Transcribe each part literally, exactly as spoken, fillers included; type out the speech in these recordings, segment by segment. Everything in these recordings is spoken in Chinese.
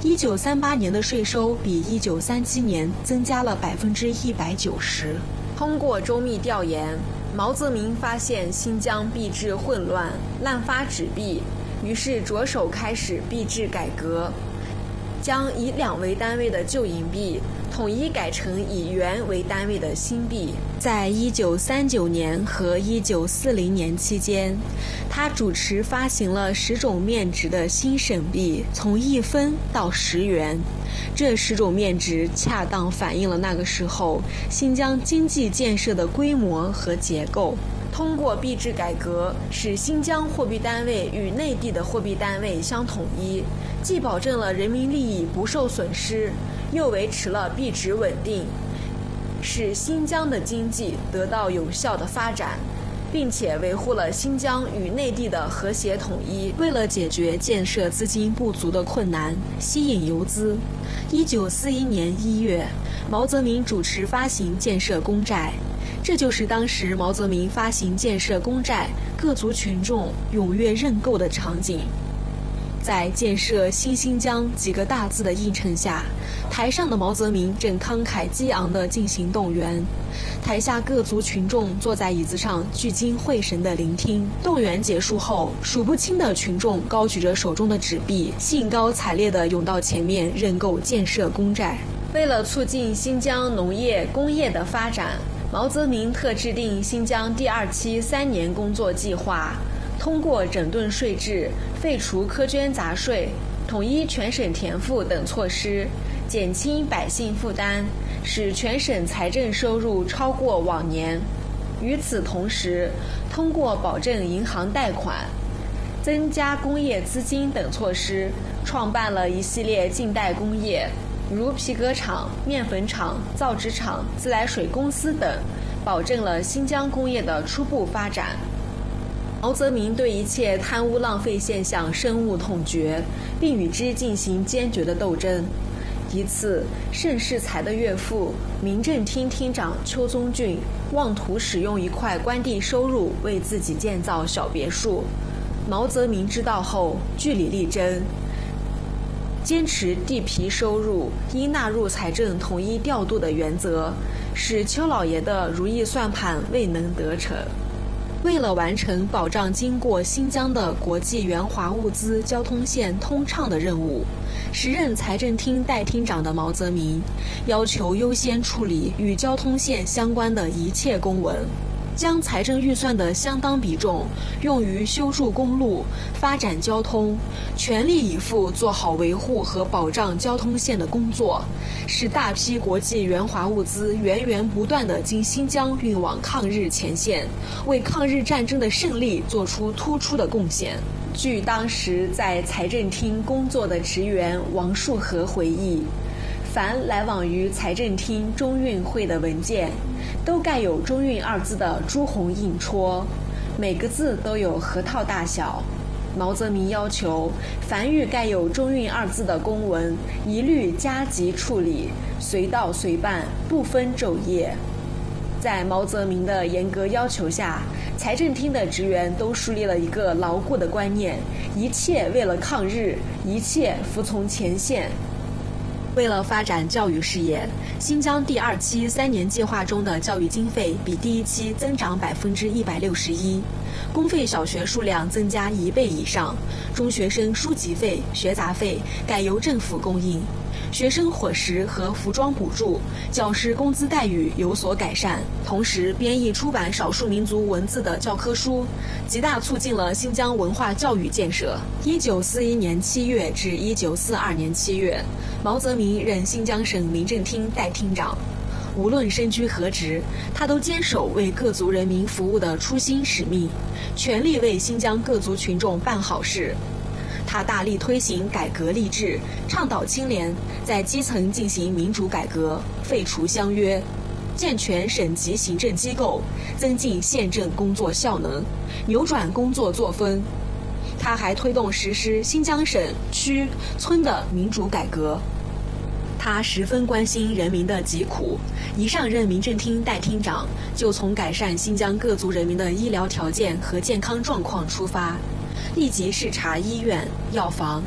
一九三八年的税收比一九三七年增加了百分之一百九十。 通过周密调研，毛泽民发现新疆币制混乱，滥发纸币，于是着手开始币制改革，将以两为单位的旧银币统一改成以元为单位的新币。 在一九三九年和一九四零年期间，他主持发行了十种面值的新省币，从一分到十元。这十种面值恰当反映了那个时候新疆经济建设的规模和结构。 通过币制改革，使新疆货币单位与内地的货币单位相统一，既保证了人民利益不受损失，又维持了币值稳定，使新疆的经济得到有效的发展，并且维护了新疆与内地的和谐统一。 为了解决建设资金不足的困难，吸引游资，一九四一年一月，毛泽民主持发行建设公债。这就是当时毛泽民发行建设公债，各族群众踊跃认购的场景。在建设新新疆几个大字的映衬下，台上的毛泽民正慷慨激昂地进行动员，台下各族群众坐在椅子上聚精会神地聆听。动员结束后，数不清的群众高举着手中的纸币，兴高采烈地涌到前面认购建设公债。 为了促进新疆农业工业的发展，毛泽民特制定新疆第二期三年工作计划，通过整顿税制、废除苛捐杂税、统一全省田赋等措施，减轻百姓负担，使全省财政收入超过往年。与此同时，通过保证银行贷款、增加工业资金等措施，创办了一系列近代工业，如皮革厂、面粉厂、造纸厂、自来水公司等，保证了新疆工业的初步发展。毛泽民对一切贪污浪费现象深恶痛绝，并与之进行坚决的斗争。一次，盛世才的岳父、民政厅厅长邱宗俊妄图使用一块官地收入为自己建造小别墅，毛泽民知道后据理力争，坚持地皮收入应纳入财政统一调度的原则，使邱老爷的如意算盘未能得逞。 为了完成保障经过新疆的国际援华物资交通线通畅的任务，时任财政厅代厅长的毛泽民要求优先处理与交通线相关的一切公文，将财政预算的相当比重用于修筑公路、发展交通，全力以赴做好维护和保障交通线的工作，使大批国际援华物资源源不断地经新疆运往抗日前线，为抗日战争的胜利做出突出的贡献。 据当时在财政厅工作的职员王树和回忆，凡来往于财政厅中运会的文件，都盖有中运二字的朱红印戳，每个字都有核桃大小。毛泽民要求，凡遇盖有中运二字的公文，一律加急处理，随到随办，不分昼夜。在毛泽民的严格要求下，财政厅的职员都树立了一个牢固的观念：一切为了抗日，一切服从前线。 为了发展教育事业，新疆第二期三年计划中的教育经费比第一期增长百分之一百六十一，公费小学数量增加一倍以上，中学生书籍费、学杂费改由政府供应，学生伙食和服装补助，教师工资待遇有所改善，同时编译出版少数民族文字的教科书，极大促进了新疆文化教育建设。一九四一年七月至一九四二年七月，毛泽民任新疆省民政厅代厅长。无论身居何职，他都坚守为各族人民服务的初心使命，全力为新疆各族群众办好事。他大力推行改革励志，倡导清廉，在基层进行民主改革，废除乡约，健全省级行政机构，增进县政工作效能，扭转工作作风。他还推动实施新疆省、区、村的民主改革。他十分关心人民的疾苦，一上任民政厅代厅长，就从改善新疆各族人民的医疗条件和健康状况出发，立即视察医院、药房，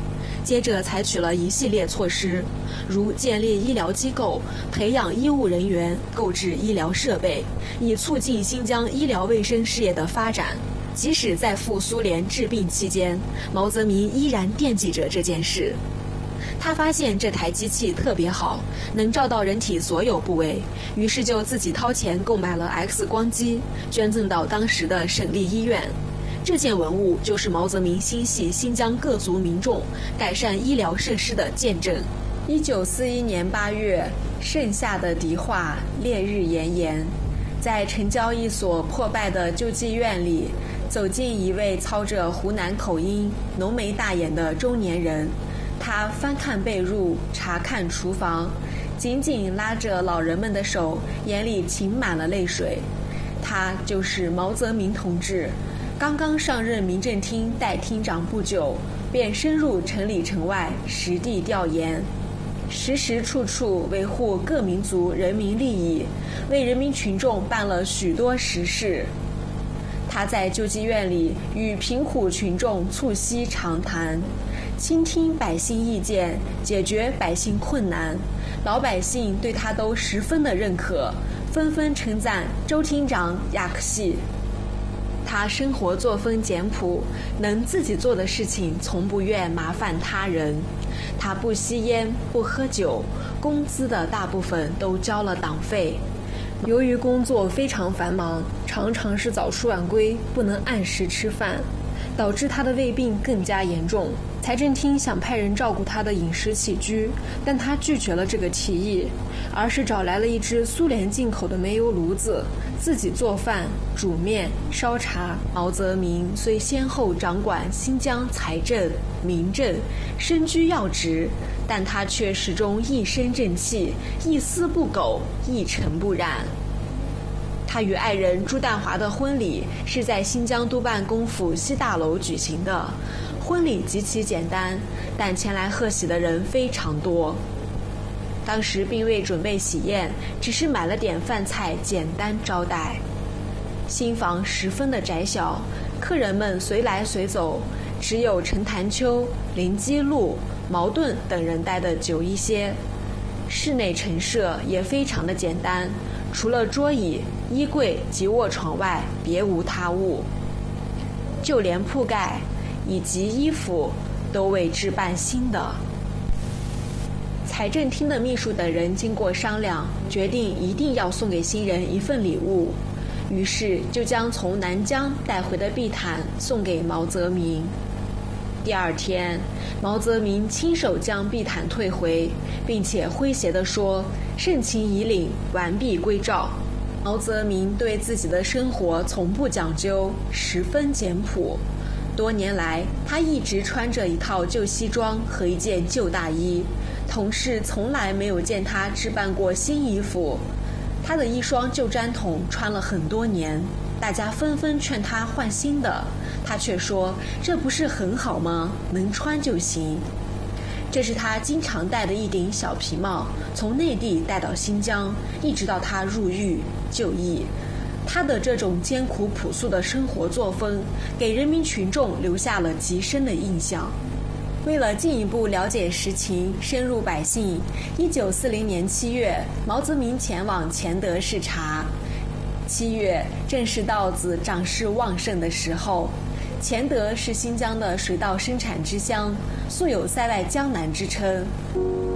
接着采取了一系列措施，如建立医疗机构、培养医务人员、购置医疗设备，以促进新疆医疗卫生事业的发展。即使在赴苏联治病期间，毛泽民依然惦记着这件事。他发现这台机器特别好，能照到人体所有部位，于是就自己掏钱购买了 X 光机，捐赠到当时的省立医院。这件文物就是毛泽民心系新疆各族民众、改善医疗设施的见证。 一九四一年八月，盛夏的迪化，烈日炎炎，在城郊一所破败的救济院里，走进一位操着湖南口音、浓眉大眼的中年人。他翻看被褥，查看厨房，紧紧拉着老人们的手，眼里噙满了泪水。他就是毛泽民同志，刚刚上任民政厅代厅长不久，便深入城里城外实地调研，时时处处维护各民族人民利益，为人民群众办了许多实事。他在救济院里与贫苦群众促膝长谈，倾听百姓意见，解决百姓困难，老百姓对他都十分的认可，纷纷称赞周厅长雅克西。他生活作风简朴，能自己做的事情从不愿麻烦他人。他不吸烟，不喝酒，工资的大部分都交了党费。由于工作非常繁忙，常常是早出晚归，不能按时吃饭，导致他的胃病更加严重。财政厅想派人照顾他的饮食起居，但他拒绝了这个提议，而是找来了一只苏联进口的煤油炉子，自己做饭、煮面、烧茶。毛泽民虽先后掌管新疆财政、民政，身居要职，但他却始终一身正气，一丝不苟，一尘不染。他与爱人朱淡华的婚礼是在新疆督办公府西大楼举行的，婚礼极其简单，但前来贺喜的人非常多。当时并未准备喜宴，只是买了点饭菜简单招待。新房十分的窄小，客人们随来随走，只有陈潭秋、林基路、茅盾等人待的久一些。室内陈设也非常的简单，除了桌椅、衣柜及卧床外，别无他物。就连铺盖以及衣服都为置办新的。财政厅的秘书等人经过商量，决定一定要送给新人一份礼物，于是就将从南疆带回的地毯送给毛泽民。第二天，毛泽民亲手将地毯退回，并且诙谐地说：“盛情已领，完璧归赵。”毛泽民对自己的生活从不讲究，十分简朴。多年来，他一直穿着一套旧西装和一件旧大衣，同事从来没有见他置办过新衣服。他的一双旧毡筒穿了很多年，大家纷纷劝他换新的，他却说：“这不是很好吗？能穿就行。”这是他经常戴的一顶小皮帽，从内地带到新疆，一直到他入狱就义。他的这种艰苦朴素的生活作风，给人民群众留下了极深的印象。为了进一步了解实情，深入百姓，一九四零年七月，毛泽民前往乾德视察。七月正是稻子长势旺盛的时候。乾德是新疆的水稻生产之乡，素有塞外江南之称。